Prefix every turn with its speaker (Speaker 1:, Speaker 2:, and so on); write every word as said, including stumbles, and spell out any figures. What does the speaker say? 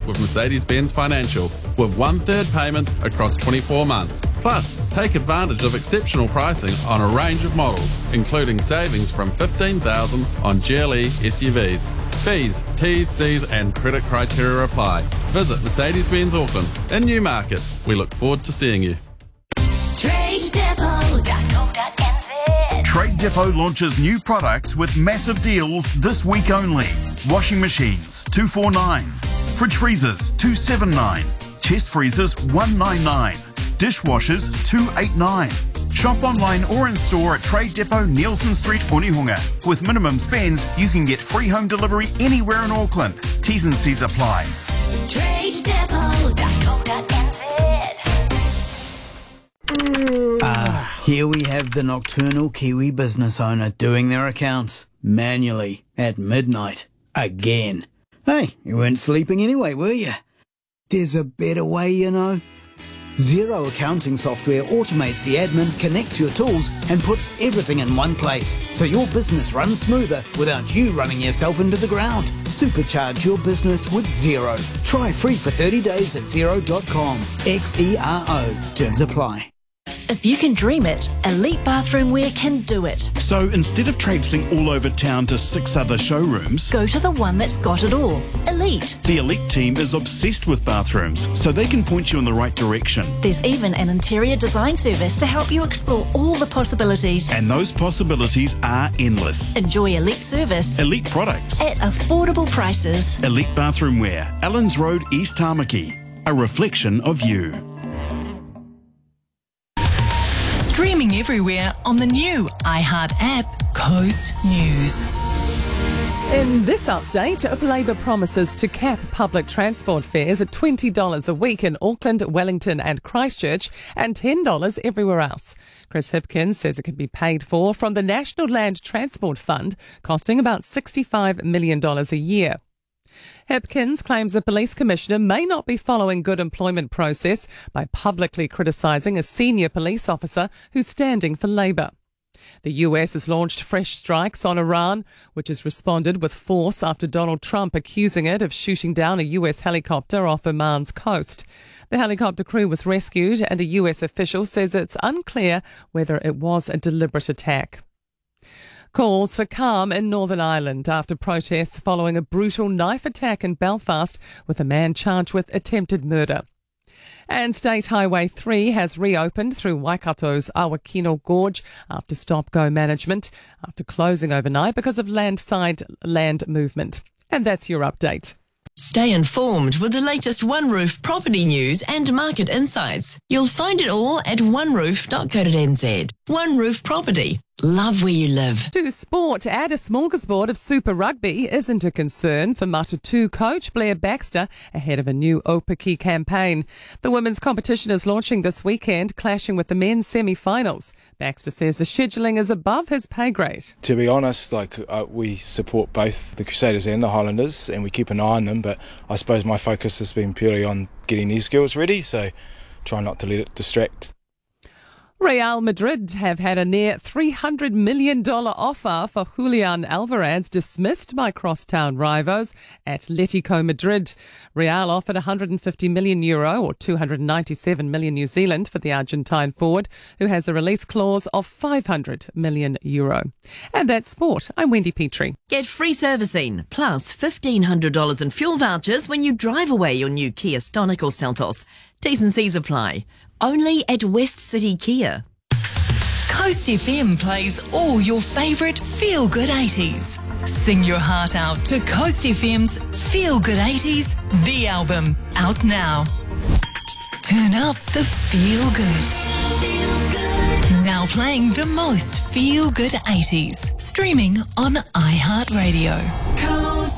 Speaker 1: with Mercedes-Benz Financial, with one-third payments across twenty-four months. Plus, take advantage of exceptional pricing on a range of models, including savings from fifteen thousand dollars on G L E S U Vs. Fees, T's, C's and credit criteria apply. Visit Mercedes-Benz Auckland in Newmarket. We look forward to seeing you.
Speaker 2: trade depot dot co dot n z.
Speaker 3: Trade Depot launches new products with massive deals this week only. Washing machines, two four nine. Fridge freezers, two seven nine. Chest freezers, one nine nine. Dishwashers, two eight nine. Shop online or in store at Trade Depot, Nielsen Street, Onehunga. With minimum spends, you can get free home delivery anywhere in Auckland. T's and C's apply.
Speaker 2: trade depot dot co dot n z.
Speaker 4: Ah, here we have the nocturnal Kiwi business owner doing their accounts manually at midnight again. Hey, you weren't sleeping anyway, were you? There's a better way, you know. Xero accounting software automates the admin, connects your tools, and puts everything in one place, so your business runs smoother without you running yourself into the ground. Supercharge your business with Xero. Try free for thirty days at xero dot com. X E R O. Terms apply.
Speaker 5: If you can dream it, Elite Bathroom Wear can do it.
Speaker 3: So instead of traipsing all over town to six other showrooms,
Speaker 5: Go to the one that's got it all. Elite.
Speaker 3: the Elite team is obsessed with bathrooms, so they can point you in the right direction.
Speaker 5: There's even an interior design service to help you explore all the possibilities.
Speaker 3: And those possibilities are endless.
Speaker 5: Enjoy Elite service
Speaker 3: Elite products.
Speaker 5: at affordable prices.
Speaker 3: Elite Bathroom Wear, Allens Road, East Tamaki. A reflection of you.
Speaker 6: Streaming everywhere on the new iHeart app, Coast News.
Speaker 7: In this update, Labour promises to cap public transport fares at twenty dollars a week in Auckland, Wellington and Christchurch and ten dollars everywhere else. Chris Hipkins says it can be paid for from the National Land Transport Fund, costing about sixty-five million dollars a year. Hipkins claims the police commissioner may not be following good employment process by publicly criticising a senior police officer who's standing for Labour. The U S has launched fresh strikes on Iran, which has responded with force after Donald Trump accusing it of shooting down a U S helicopter off Oman's coast. The helicopter crew was rescued, and a U S official says it's unclear whether it was a deliberate attack. Calls for calm in Northern Ireland after protests following a brutal knife attack in Belfast with a man charged with attempted murder. And State Highway three has reopened through Waikato's Awakino Gorge after stop-go management, after closing overnight because of landside land movement. And that's your update.
Speaker 6: Stay informed with the latest One Roof property news and market insights. You'll find it all at one roof dot co dot n z. One Roof Property. Love where you live.
Speaker 7: To sport, add a smorgasbord of Super Rugby isn't a concern for Mata two coach Blair Baxter ahead of a new Opaki campaign. The women's competition is launching this weekend, clashing with the men's semi-finals. Baxter says the scheduling is above his pay grade.
Speaker 8: To be honest, like uh, we support both the Crusaders and the Highlanders, and we keep an eye on them, but I suppose my focus has been purely on getting these girls ready, so try not to let it distract.
Speaker 7: Real Madrid have had a near three hundred million dollars offer for Julian Alvarez dismissed by crosstown rivals Atletico Madrid. Real offered one hundred fifty million euro or two hundred ninety-seven million New Zealand for the Argentine forward, who has a release clause of five hundred million euro. And that's sport. I'm Wendy Petrie.
Speaker 6: Get free servicing plus fifteen hundred dollars in fuel vouchers when you drive away your new Kia Stonic or Seltos. T's and C's apply. Only at West City Kia.
Speaker 9: Coast F M plays all your favourite feel-good eighties. Sing your heart out to Coast F M's Feel Good eighties, the album, out now. Turn up the feel good.
Speaker 2: Feel good.
Speaker 9: Now playing the most feel-good eighties. Streaming on iHeartRadio.
Speaker 2: Coast